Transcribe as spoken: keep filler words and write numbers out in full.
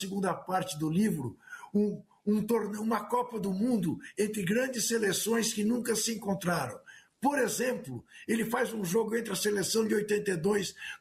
segunda parte do livro, um, um torneio, uma Copa do Mundo entre grandes seleções que nunca se encontraram. Por exemplo, ele faz um jogo entre a seleção de oitenta e dois